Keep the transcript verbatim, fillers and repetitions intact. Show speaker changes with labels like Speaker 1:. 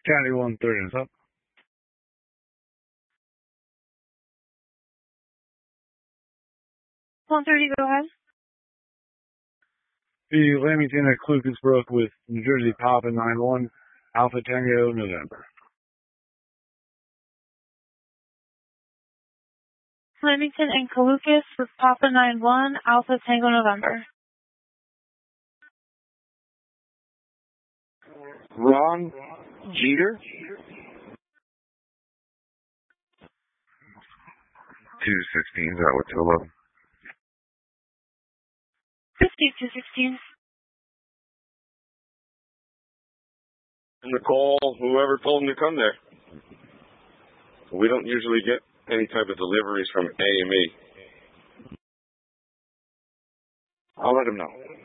Speaker 1: County one thirty is up.
Speaker 2: one thirty, go ahead.
Speaker 1: The Lamington at Clucasbrook with New Jersey Papa nine one, Alpha Tango November.
Speaker 2: Lamington and Calucas with Papa nine one, Alpha Tango November.
Speaker 3: Ron Jeter.
Speaker 4: two sixteen, is that what two eleven?
Speaker 2: fifty two sixteen.
Speaker 3: And the call, whoever told him to come there. We don't usually get any type of deliveries from A M E. I'll let him know.